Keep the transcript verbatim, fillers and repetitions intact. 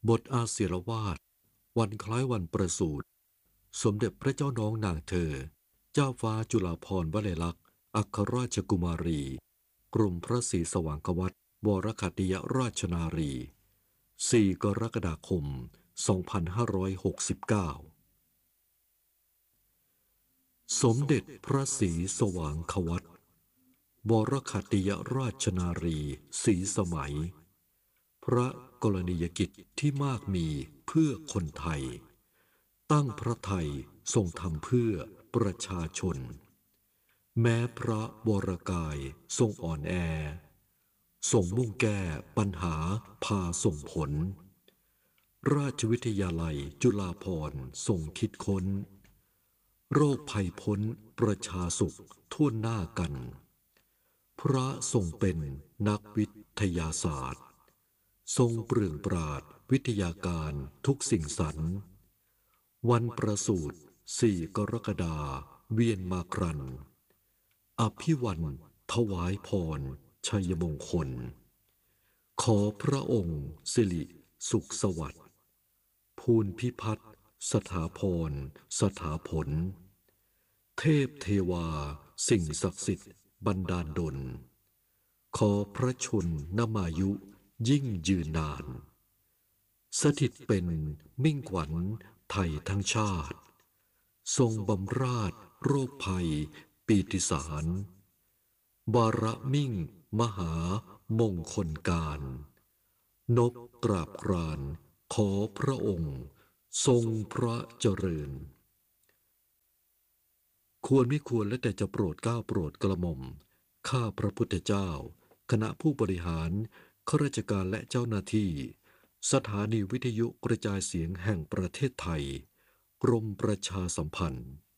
บทอาศิรวาทวันคล้ายวันประสูติสมเด็จพระเจ้าน้องนางเธอเจ้าฟ้าจุฬาภรณ์วลัยลักษณ์อัครราชกุมารีกรมพระศรีสว่างควัตรวรคัตติยราชนารีสี่กรกฎาคมสองพันห้าร้อยหกสิบเก้าสมเด็จพระศรีสว่างควัตรวรคัตติยราชนารีศรีสมัยพระกรณียกิจที่มากมีเพื่อคนไทยตั้งพระไทยทรงทำเพื่อประชาชนแม้พระวรกายทรงอ่อนแอทรงมุ่งแก้ปัญหาพาส่งผลราชวิทยาลัยจุฬาภรณ์ทรงคิดค้นโรคภัยพ้นประชาสุขทั่วหน้ากันพระทรงเป็นนักวิทยาศาสตร์ทรงเปลืองปราดวิทยาการทุกสิ่งสรรค์วันประสูติสี่กรกฎาเวียนมาครันอภิวันถวายพรชัยมงคลขอพระองค์สิริสุขสวัสดิ์ภูนพิพัฒน์สถาพรสถาผลเทพเทวาสิ่งศักดิ์สิทธิ์บันดาลดลขอพระชนนมายุยิ่งยืนนานสถิตเป็นมิ่งขวัญไทยทั้งชาติทรงบำราศโรคภัยปีติสารบาระมิ่งมหามงคลการนบกราบกรานขอพระองค์ทรงพระเจริญควรไม่ควรและแต่จะโปรดเกล้าโปรดกระหม่อมข้าพระพุทธเจ้าคณะผู้บริหารข้าราชการและเจ้าหน้าที่สถานีวิทยุกระจายเสียงแห่งประเทศไทยกรมประชาสัมพันธ์